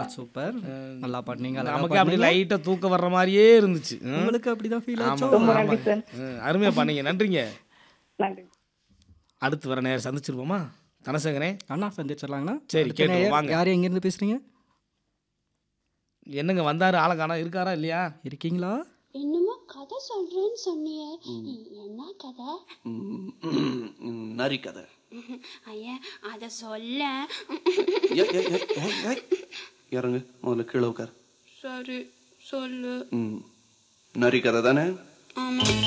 Super. நல்லா பாடுனீங்க. அழகா நமக்கு அப்படி பாடுனீங்க. லைட்டா தூக்கம் வர்ற மாதிரியே இருந்துச்சு. உங்களுக்கு அப்படிதான் ஃபீல் ஆமா ஆச்சோ? ரொம்ப ஆமா நன்றி சார். அருமையா பண்ணீங்க, நன்றிங்க. நன்றி. அடுத்து வர நேரம் சந்திச்சிருவோமா தனசேகரே? அண்ணா சந்திச்சிடலாங்கண்ணா. சரி, அடுத்த கேட்டுருவோம், நேயர் வாங்க. யார் எங்கேருந்து பேசுறீங்க? என்னங்க வந்தாரு, ஆளை காணா, இருக்காரா இல்லையா? இருக்கீங்களா? என்னமோ கதை சொல்றேன்னு சொன்னியே, என்ன கதை? நரி கதை. ஐயா அத சொல்ல. இறங்கு, முதல்ல கீழே உட்கார். சரி சொல்லு. நரி கதை தானே? ஆமா.